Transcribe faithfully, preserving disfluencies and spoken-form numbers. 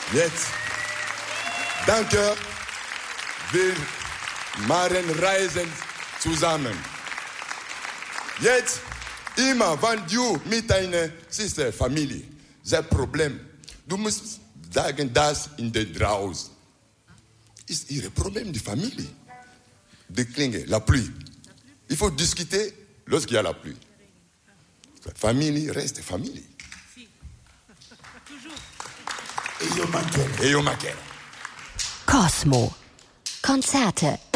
Jetzt, danke, wir machen Reisen zusammen. Jetzt, immer, wenn du mit deiner Schwester, Familie, das Problem, du musst sagen, das in der draußen. Ist ihr Problem, die Familie. Die Klinge, la pluie. Il faut discuter lorsqu'il y a la pluie. Famille reste famille. E io mancherò. E io mancherò. Cosmo. Konzerte